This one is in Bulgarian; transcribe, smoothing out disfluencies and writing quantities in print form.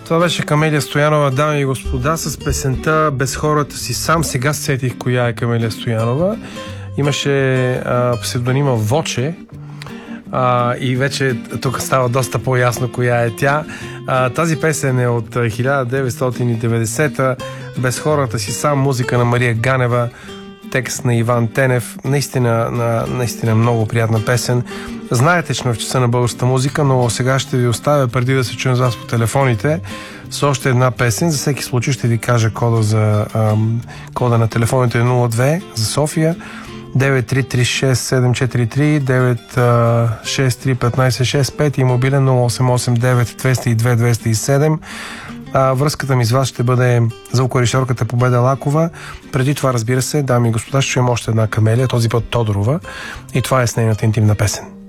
Това беше Камелия Стоянова, дами и господа, с песента "Без хората си сам". Сега сетих коя е Камелия Стоянова. Имаше псевдонима Воче. И вече тук става доста по-ясно коя е тя. Тази песен е от 1990-та. "Без хората си сам", музика на Мария Ганева, текст на Иван Тенев. Наистина много приятна песен. Знаете, че сме в часа на българската музика, но сега ще ви оставя, преди да се чуем с вас по телефоните, с още една песен. За всеки случай ще ви кажа кода на телефоните 02 за София, 9336743, 9631565 и мобилен 0889-202-207. Връзката ми с вас ще бъде звукорежисьорката Победа Лакова. Преди това, разбира се, дами и господа, ще чуем още една Камелия, този път Тодорова, и това е с нейната интимна песен.